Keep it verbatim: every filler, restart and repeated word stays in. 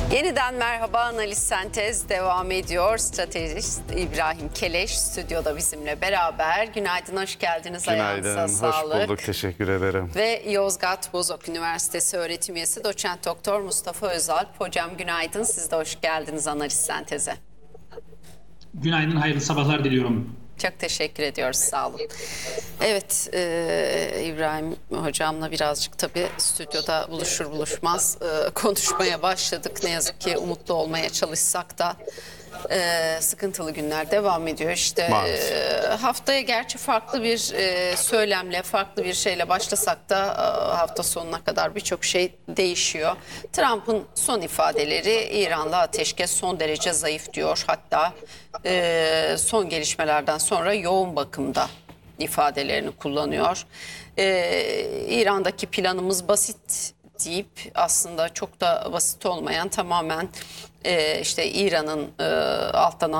Yeniden merhaba, Analiz Sentez devam ediyor. Stratejist İbrahim Keleş stüdyoda bizimle beraber. Günaydın, hoş geldiniz. Günaydın, Ayağınıza hoş sağlık. bulduk. Teşekkür ederim. Ve Yozgat Bozok Üniversitesi öğretim üyesi doçent doktor Mustafa Özalp. Hocam günaydın, siz de hoş geldiniz Analiz Sentez'e. Günaydın, hayırlı sabahlar diliyorum. Çok teşekkür ediyoruz, sağ olun. Evet, e, İbrahim hocamla birazcık tabii stüdyoda buluşur buluşmaz e, konuşmaya başladık. Ne yazık ki umutlu olmaya çalışsak da e, sıkıntılı günler devam ediyor. İşte e, haftaya gerçi farklı bir e, söylemle, farklı bir şeyle başlasak da e, hafta sonuna kadar birçok şey değişiyor. Trump'ın son ifadeleri İran'da ateşkes son derece zayıf diyor. Hatta e, son gelişmelerden sonra yoğun bakımda ifadelerini kullanıyor. Ee, İran'daki planımız basit deyip aslında çok da basit olmayan, tamamen e, işte İran'ın e, alttan